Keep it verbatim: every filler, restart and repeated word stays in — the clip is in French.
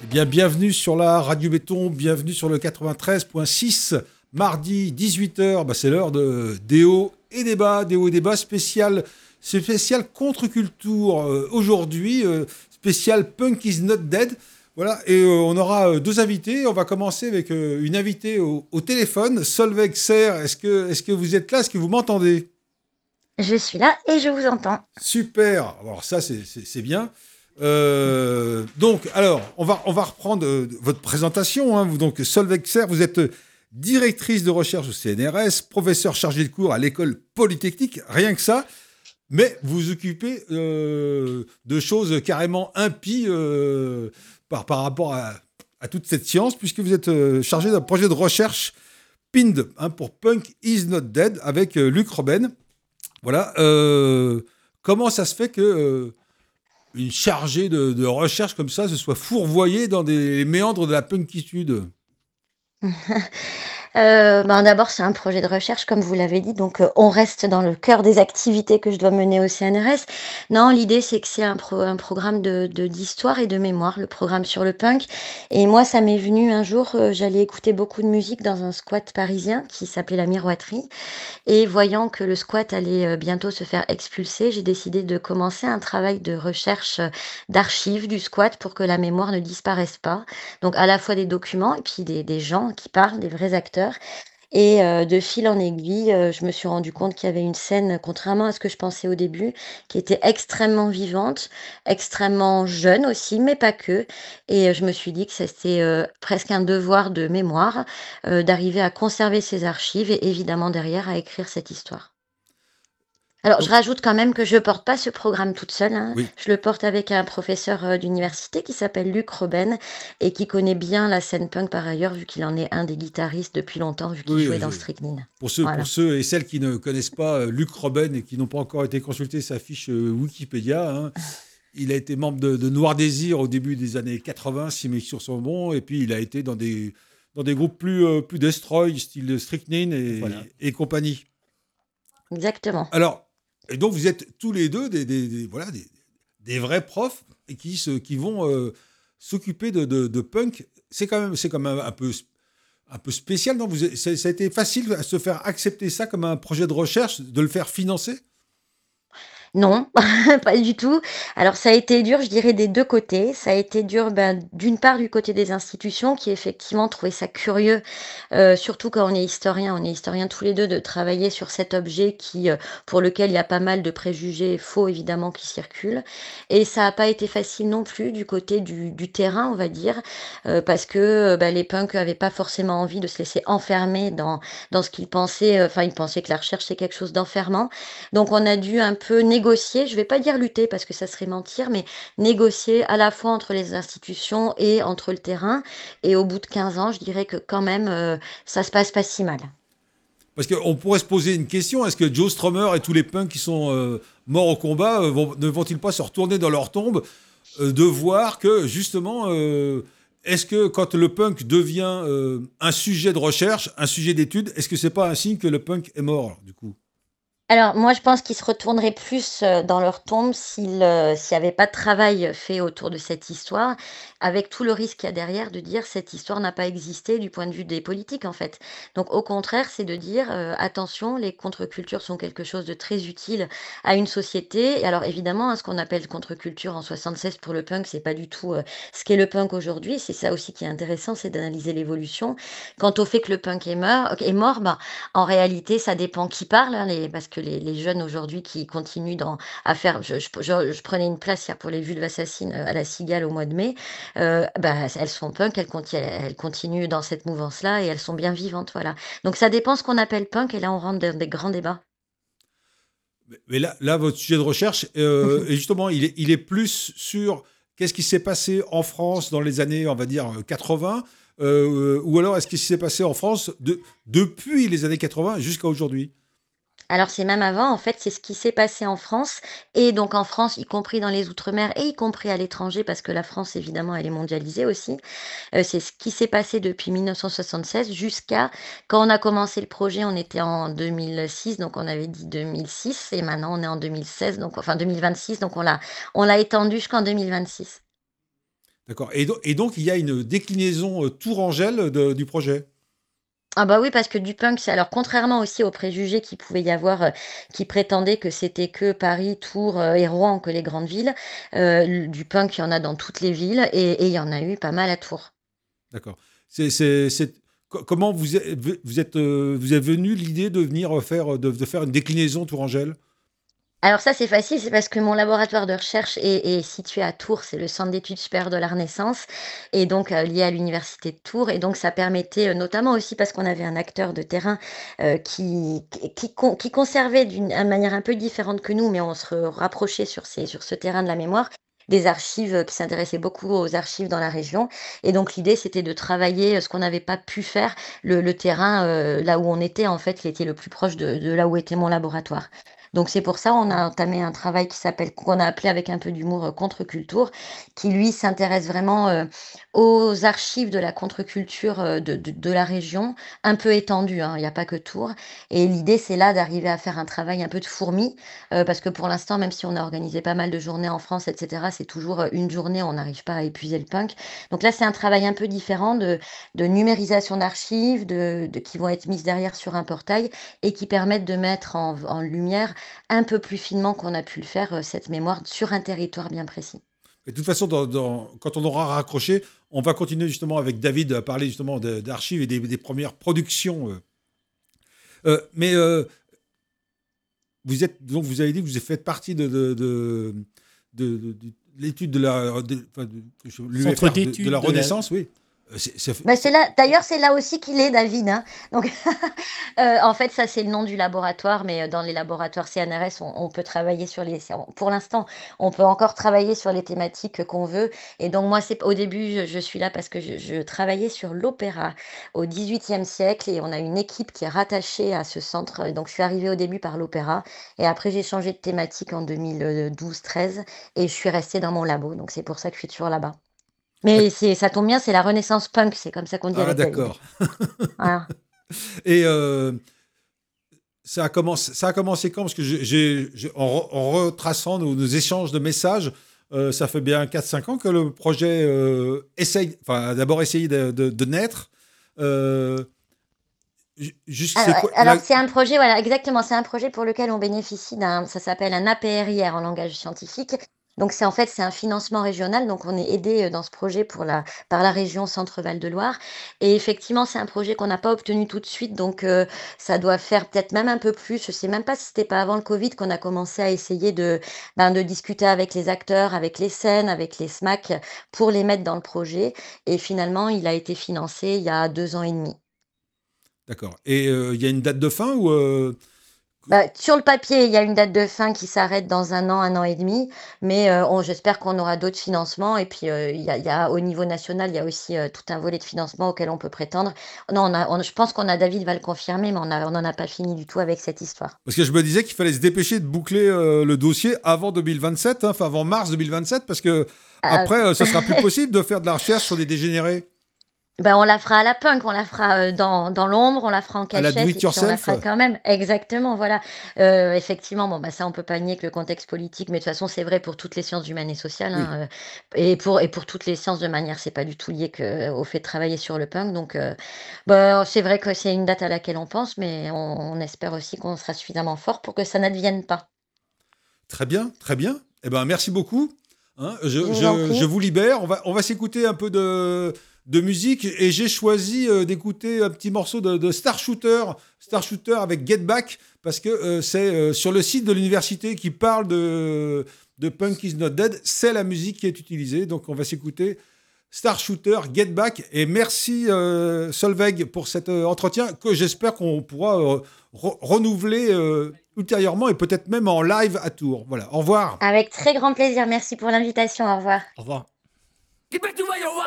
Bien, bienvenue sur la Radio Béton, bienvenue sur le quatre-vingt-treize virgule six, mardi dix-huit heures, bah c'est l'heure de Déo et débat, Déo et débat spécial, spécial contre-culture euh, aujourd'hui, euh, spécial Punk is not dead. Voilà, et euh, on aura euh, deux invités. On va commencer avec euh, une invitée au, au téléphone, Solveig Serre. Est-ce que, est-ce que vous êtes là? Est-ce que vous m'entendez? Je suis là et je vous entends. Super. Alors ça, c'est, c'est, c'est bien. Euh, donc, alors, on va, on va reprendre euh, votre présentation. Hein. Vous, donc, Solveig Serre, vous êtes euh, directrice de recherche au C N R S, professeur chargé de cours à l'école polytechnique, rien que ça. Mais vous vous occupez euh, de choses carrément impies euh, par, par rapport à, à toute cette science, puisque vous êtes euh, chargé d'un projet de recherche P I N D, hein, pour Punk is not dead, avec euh, Luc Robben. Voilà. Euh, comment ça se fait que euh, une chargée de, de recherche comme ça se soit fourvoyée dans des méandres de la punkitude? Euh, ben d'abord, c'est un projet de recherche, comme vous l'avez dit, donc euh, on reste dans le cœur des activités que je dois mener au C N R S. Non, l'idée, c'est que c'est un, pro- un programme de, de- d'histoire et de mémoire, le programme sur le punk. Et moi, ça m'est venu un jour, euh, j'allais écouter beaucoup de musique dans un squat parisien qui s'appelait La Miroiterie. Et voyant que le squat allait euh, bientôt se faire expulser, j'ai décidé de commencer un travail de recherche euh, d'archives du squat pour que la mémoire ne disparaisse pas. Donc à la fois des documents et puis des, des gens qui parlent, des vrais acteurs. Et euh, de fil en aiguille, euh, je me suis rendu compte qu'il y avait une scène, contrairement à ce que je pensais au début, qui était extrêmement vivante, extrêmement jeune aussi, mais pas que. Et euh, je me suis dit que c'était euh, presque un devoir de mémoire euh, d'arriver à conserver ces archives et évidemment derrière à écrire cette histoire. Alors, je Donc, rajoute quand même que je porte pas ce programme toute seule, hein. oui. Je le porte avec un professeur euh, d'université qui s'appelle Luc Robben et qui connaît bien la scène punk par ailleurs, vu qu'il en est un des guitaristes depuis longtemps, vu qu'il Oui, jouait oui, dans je- Strychnine. pour ceux, pour Voilà. ceux et celles qui ne connaissent pas euh, Luc Robben et qui n'ont pas encore été consultés sa fiche euh, Wikipédia, hein, il a été membre de, de Noir Désir au début des années quatre-vingts, si mes sources sont bons, et puis il a été dans des, dans des groupes plus, euh, plus destroy, style Strychnine Voilà. et, et compagnie. Exactement. Alors, et donc vous êtes tous les deux des, des, des- voilà, des, des vrais profs et qui, se, qui vont euh, s'occuper de, de, de punk. C'est quand même, c'est quand même un peu, un peu spécial, non? Vous, ça, ça a été facile à se faire accepter ça comme un projet de recherche, de le faire financer? Non, pas du tout. Alors ça a été dur, je dirais, des deux côtés. Ça a été dur, ben, d'une part du côté des institutions qui effectivement trouvaient ça curieux, euh, surtout quand on est historien, on est historien tous les deux, de travailler sur cet objet qui, euh, pour lequel il y a pas mal de préjugés faux évidemment qui circulent. Et ça n'a pas été facile non plus du côté du, du terrain, on va dire, euh, parce que euh, ben, les punks n'avaient pas forcément envie de se laisser enfermer dans, dans ce qu'ils pensaient, euh, enfin ils pensaient que la recherche c'est quelque chose d'enfermant. Donc on a dû un peu négocier, je ne vais pas dire lutter parce que ça serait mentir, mais négocier à la fois entre les institutions et entre le terrain. Et au bout de quinze ans, je dirais que quand même, euh, ça se passe pas si mal. Parce qu'on pourrait se poser une question, est-ce que Joe Strummer et tous les punks qui sont euh, morts au combat euh, vont- ne vont-ils pas se retourner dans leur tombe euh, de voir que justement, euh, est-ce que quand le punk devient euh, un sujet de recherche, un sujet d'étude, est-ce que c'est pas un signe que le punk est mort du coup? Alors moi, je pense qu'ils se retourneraient plus, heu, dans leur tombe s'ils, heu, s'il y avait pas de travail fait autour de cette histoire, avec tout le risque qu'il y a derrière de dire: «Cette histoire n'a pas existé», du point de vue des politiques, en fait. Donc au contraire, c'est de dire, heu: «Attention, les contre-cultures sont quelque chose de très utile à une société». Et alors évidemment, hein, ce qu'on appelle contre-culture en soixante-seize pour le punk, c'est pas du tout, heu, ce qu'est le punk aujourd'hui. C'est ça aussi qui est intéressant, c'est d'analyser l'évolution. Quant au fait que le punk est meur est mort, ben, en réalité, ça dépend qui parle, hein, les parce que les les jeunes aujourd'hui qui continuent dans à faire je je je je prenais une place hier pour les Vulves Assassines, heu, à la Cigale au mois de mai, heu, bah, elles sont punk, elles conti elles continuent dans cette mouvance-là et elles sont bien vivantes, voilà. Donc ça dépend ce qu'on appelle punk et là on rentre dans des grands débats. Mais mais là, là, votre sujet de recherche, euh, et justement, il est, il est plus sur qu'est-ce qui s'est passé en France dans les années, on va dire, quatre-vingts, euh, ou alors est-ce qu'il s'est passé en France de, depuis les années quatre-vingts jusqu'à aujourd'hui? Alors c'est même avant, en fait, c'est ce qui s'est passé en France et donc en France, y compris dans les outre-mer et y compris à l'étranger parce que la France évidemment elle est mondialisée aussi. Heu, c'est ce qui s'est passé depuis mille neuf cent soixante-seize jusqu'à quand on a commencé le projet, on était en deux mille six, donc on avait dit deux mille six et maintenant on est en deux mille seize, donc enfin deux mille vingt-six, donc on l'a on l'a étendu jusqu'en deux mille vingt-six. D'accord. Et, do- et donc, il y a une déclinaison euh, tourangelle de- du projet. Ah bah oui, parce que du punk, c'est alors contrairement aussi aux préjugés qu'il pouvait y avoir, heu, qui prétendaient que c'était que Paris, Tours, heu, et Rouen, que les grandes villes, heu, l du punk, il y en a dans toutes les villes et et il y en a eu pas mal à Tours. D'accord. C'est, c'est, c'est- co- comment vous êtes, vous êtes, euh, vous êtes venu l'idée de venir faire, de, de faire une déclinaison tourangelle? Alors ça, c'est facile, c'est parce que mon laboratoire de recherche est est situé à Tours, c'est le Centre d'études supérieures de la Renaissance et donc heu, lié à l'université de Tours et donc ça permettait, heu, notamment aussi parce qu'on avait un acteur de terrain, heu, qui qui qui con qui conservait d'une une manière un peu différente que nous, mais on se re rapprochait sur ces sur ce terrain de la mémoire, des archives, heu, qui s'intéressaient beaucoup aux archives dans la région et donc l'idée, c'était de travailler, heu, ce qu'on n'avait pas pu faire, le le terrain, heu, là où on était en fait, qui était le plus proche de de là où était mon laboratoire. Donc c'est pour ça, on a entamé un travail qui s'appelle qu'on a appelé avec un peu d'humour, heu, contre-culture, qui lui s'intéresse vraiment, heu, aux archives de la contre-culture, heu, de de de la région, un peu étendue, hein, il y a pas que Tours et l'idée, c'est là d'arriver à faire un travail un peu de fourmi, heu, parce que pour l'instant, même si on a organisé pas mal de journées en France et cetera, c'est toujours, heu, une journée, on n'arrive pas à épuiser le punk. Donc là, c'est un travail un peu différent de de numérisation d'archives, de de qui vont être mises derrière sur un portail et qui permettent de mettre en v en lumière un peu plus finement qu'on a pu le faire, heu, cette mémoire sur un territoire bien précis. Et de toute façon, dans- dans- quand on aura raccroché, on va continuer justement avec David à parler justement de- d'archives et des, des premières productions. euh. Euh, mais euh, vous êtes donc vous avez dit que vous faites partie de, de, de, de- de- de l'étude de la de, enfin, de- je- Centre l'U F R de, de la d'études de la... Renaissance, oui. Euh, c'est- ça fait- Bah, c'est c'est- là d'ailleurs, c'est là aussi qu'il est David, hein. Donc, heu, en fait, ça, c'est le nom du laboratoire, mais, heu, dans les laboratoires C N R S, on on peut travailler sur les c'est pour l'instant, on peut encore travailler sur les thématiques qu'on veut et donc moi, c'est au début, je je suis là parce que je je travaillais sur l'opéra au dix-huitième siècle et on a une équipe qui est rattachée à ce centre, et donc je suis arrivée au début par l'opéra et après j'ai changé de thématique en deux mille douze treize et je suis restée dans mon labo, donc c'est pour ça que je suis toujours là-bas. Mais c'est ça tombe bien, c'est la renaissance punk, c'est comme ça qu'on dit ah, avec David. d'accord. Voilà. Et euh, ça a commencé, ça a commencé quand? Parce que j'ai, j'ai- j'ai- en, re- en retraçant nos, nos échanges de messages, euh, ça fait bien quatre cinq ans que le projet euh, essaye, enfin, a d'abord essayé de, de- de naître. Euh, ju- juste, Alors c'est quoi alors la- c'est un projet, voilà, exactement, c'est un projet pour lequel on bénéficie d'un ça s'appelle un A P R I R en langage scientifique. Donc c'est en fait, c'est un financement régional, donc on est aidé, heu, dans ce projet pour la par la région Centre-Val de Loire et effectivement, c'est un projet qu'on n'a pas obtenu tout de suite, donc heu, ça doit faire peut-être même un peu plus, je sais même pas si c'était pas avant le covid qu'on a commencé à essayer de, ben, de discuter avec les acteurs, avec les scènes, avec les S M A C pour les mettre dans le projet et finalement, il a été financé il y a deux ans et demi. D'accord. Et euh, il y a une date de fin ou euh, Bah, sur le papier, il y a une date de fin qui s'arrête dans un an, un an et demi, mais heu, on j'espère qu'on aura d'autres financements et puis, heu, il y a il y a au niveau national, il y a aussi, heu, tout un volet de financement auquel on peut prétendre. Non, on a on je pense qu'on a David va le confirmer, mais on a on n'en a pas fini du tout avec cette histoire. parce que je me disais qu'il fallait se dépêcher de boucler euh, le dossier avant deux mille vingt-sept, hein, enfin avant mars deux mille vingt-sept, parce que Ah, après, euh, ce sera plus possible de faire de la recherche sur des dégénérés bah, on la fera à la punk, on la fera, heu, dans dans l'ombre, on la fera en à la do cachette it et puis on la yourself. fera quand même. Exactement, voilà. Heu, effectivement, bon, bah, ça, on peut pas nier que le contexte politique, mais de toute façon, c'est vrai pour toutes les sciences humaines et sociales, Oui. hein, heu, et pour et pour toutes les sciences de manière, c'est pas du tout lié que au fait de travailler sur le punk, donc heu, bah, c'est vrai que c'est une date à laquelle on pense, mais on on espère aussi qu'on sera suffisamment fort pour que ça n'advienne pas. Très bien, très bien. Eh ben, merci beaucoup. Hein, Je je, vous en je- je prie. vous libère. On va, on va s'écouter un peu de, de musique et j'ai choisi euh, d'écouter un petit morceau de, de Star Shooter, Star Shooter avec Get Back parce que euh, c'est euh, sur le site de l'université qui parle de, de Punk is Not Dead. C'est la musique qui est utilisée. Donc on va s'écouter Star Shooter, Get Back. Et merci euh, Solveig pour cet euh, entretien que j'espère qu'on pourra euh, re- renouveler euh, ultérieurement et peut-être même en live à Tours. Voilà, au revoir. Avec très grand plaisir. Merci pour l'invitation. Au revoir. Au revoir. Get back to where you are.